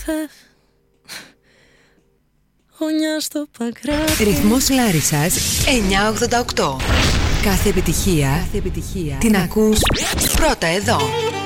Χωνιά στο παγκράτη. Ρυθμός Λάρισσας 988. Κάθε επιτυχία την ακούς πρώτα εδώ.